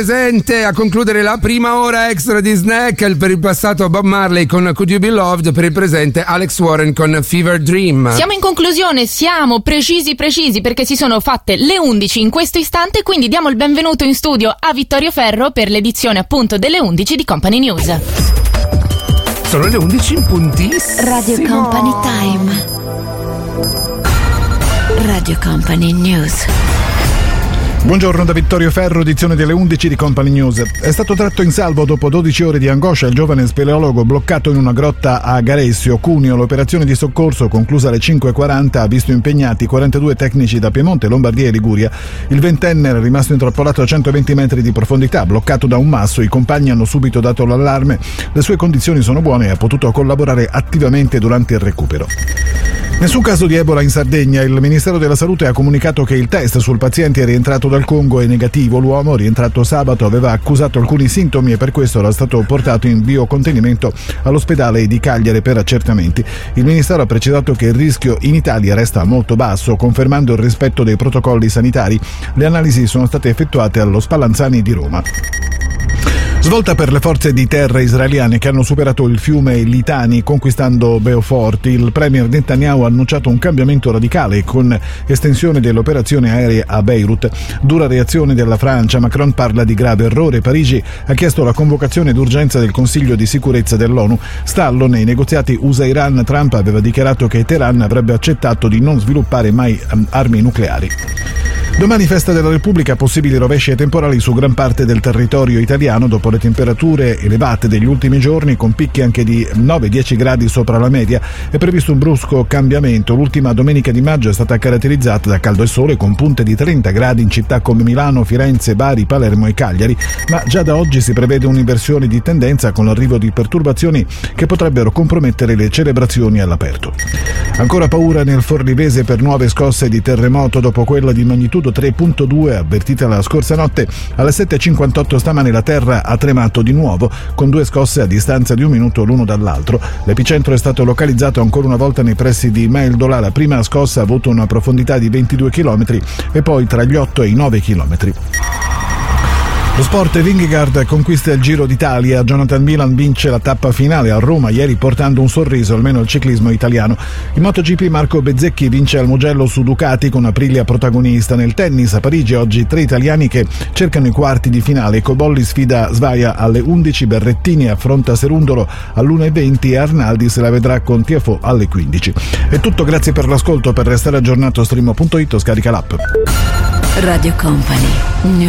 Presente a concludere la prima ora extra di Snack, per il passato Bob Marley con Could You Be Loved, per il presente Alex Warren con Fever Dream. Siamo in conclusione, siamo precisi perché si sono fatte le 11 in questo istante, quindi diamo il benvenuto in studio a Vittorio Ferro per l'edizione appunto delle 11 di Company News. Sono le 11 in puntissimo. Radio Company Time. Radio Company News. Buongiorno da Vittorio Ferro, edizione delle 11 di Company News. È stato tratto in salvo dopo 12 ore di angoscia il giovane speleologo bloccato in una grotta a Garessio, Cuneo. L'operazione di soccorso, conclusa alle 5:40, ha visto impegnati 42 tecnici da Piemonte, Lombardia e Liguria. Il ventenne era rimasto intrappolato a 120 metri di profondità, bloccato da un masso. I compagni hanno subito dato l'allarme. Le sue condizioni sono buone e ha potuto collaborare attivamente durante il recupero. Nessun caso di Ebola in Sardegna. Il Ministero della Salute ha comunicato che il test sul paziente rientrato dal Congo è negativo. L'uomo, rientrato sabato, aveva accusato alcuni sintomi e per questo era stato portato in biocontenimento all'ospedale di Cagliari per accertamenti. Il Ministero ha precisato che il rischio in Italia resta molto basso, confermando il rispetto dei protocolli sanitari. Le analisi sono state effettuate allo Spallanzani di Roma. Svolta per le forze di terra israeliane che hanno superato il fiume Litani conquistando Beaufort. Il premier Netanyahu ha annunciato un cambiamento radicale con estensione delle operazioni aeree a Beirut. Dura reazione della Francia. Macron parla di grave errore. Parigi ha chiesto la convocazione d'urgenza del Consiglio di sicurezza dell'ONU. Stallo nei negoziati USA-Iran. Trump aveva dichiarato che Teheran avrebbe accettato di non sviluppare mai armi nucleari. Domani festa della Repubblica, possibili rovesci e temporali su gran parte del territorio italiano dopo le temperature elevate degli ultimi giorni, con picchi anche di 9-10 gradi sopra la media. È previsto un brusco cambiamento. L'ultima domenica di maggio è stata caratterizzata da caldo e sole, con punte di 30 gradi in città come Milano, Firenze, Bari, Palermo e Cagliari, ma già da oggi si prevede un'inversione di tendenza con l'arrivo di perturbazioni che potrebbero compromettere le celebrazioni all'aperto. Ancora paura nel Forlivese per nuove scosse di terremoto dopo quella di magnitudo 3.2 avvertita la scorsa notte. Alle 7:58 stamane la terra ha tremato di nuovo, con 2 scosse a distanza di 1 minuto l'uno dall'altro. L'epicentro è stato localizzato ancora una volta nei pressi di Meldola. La prima scossa ha avuto una profondità di 22 km e poi tra gli 8 e i 9 km. Lo sport, Vingegaard conquista il Giro d'Italia. Jonathan Milan vince la tappa finale a Roma ieri portando un sorriso almeno al ciclismo italiano. In MotoGP Marco Bezzecchi vince al Mugello su Ducati con Aprilia protagonista. Nel tennis a Parigi oggi 3 italiani che cercano i quarti di finale. Cobolli sfida Svaia alle 11, Berrettini affronta Serundolo all'1:20 e Arnaldi se la vedrà con Tiafoe alle 15. È tutto, grazie per l'ascolto. Per restare aggiornato stream.it o scarica l'app. Radio Company News.